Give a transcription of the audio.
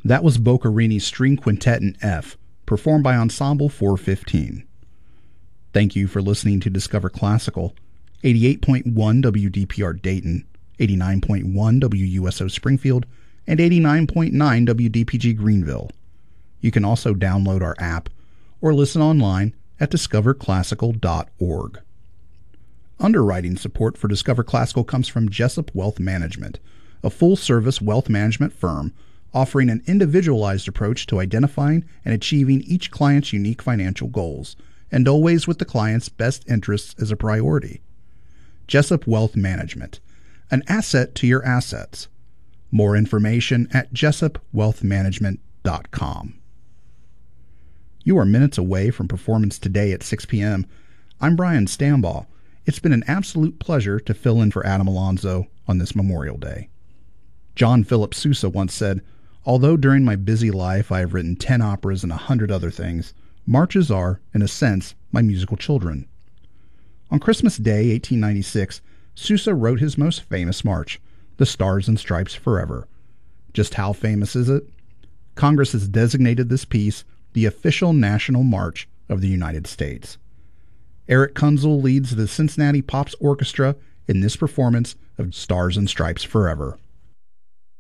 That was Boccherini's String Quintet in F, performed by Ensemble 415. Thank you for listening to Discover Classical, 88.1 WDPR Dayton, 89.1 WUSO Springfield, and 89.9 WDPG Greenville. You can also download our app or listen online at discoverclassical.org. Underwriting support for Discover Classical comes from Jessup Wealth Management, a full-service wealth management firm offering an individualized approach to identifying and achieving each client's unique financial goals, and always with the client's best interests as a priority. Jessup Wealth Management, an asset to your assets. More information at jessupwealthmanagement.com. You are minutes away from performance today at 6 p.m. I'm Brian Stambaugh. It's been an absolute pleasure to fill in for Adam Alonso on this Memorial Day. John Philip Sousa once said, "Although during my busy life I have written 10 operas and 100 other things, marches are, in a sense, my musical children." On Christmas Day, 1896, Sousa wrote his most famous march, The Stars and Stripes Forever. Just how famous is it? Congress has designated this piece the official national march of the United States. Eric Kunzel leads the Cincinnati Pops Orchestra in this performance of Stars and Stripes Forever.